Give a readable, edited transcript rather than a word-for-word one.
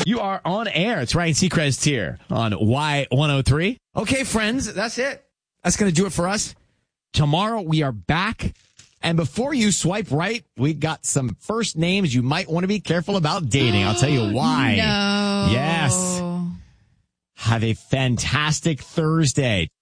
You are on air. It's Ryan Seacrest here on Y103. Okay, friends, that's it. That's going to do it for us. Tomorrow we are back. And before you swipe right, we got some first names you might want to be careful about dating. I'll tell you why. No. Yes. Have a fantastic Thursday.